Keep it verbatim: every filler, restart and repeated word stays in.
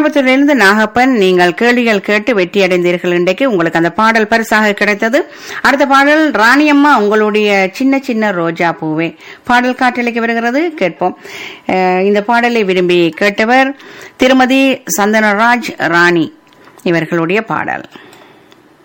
கோயம்புத்தூரிலிருந்து நாகப்பன், நீங்கள் கேள்விகள் கேட்டு வெற்றி அடைந்தீர்கள். இன்றைக்கு உங்களுக்கு அந்த பாடல் பரிசாக கிடைத்தது. அடுத்த பாடல் ராணியம்மா, உங்களுடைய சின்ன சின்ன ரோஜா பூவே பாடல் காற்றலைக்கு வருகிறது, கேட்போம். இந்த பாடலை விரும்பி கேட்டவர் திருமதி சந்தனராஜ் ராணி, இவர்களுடைய பாடல்.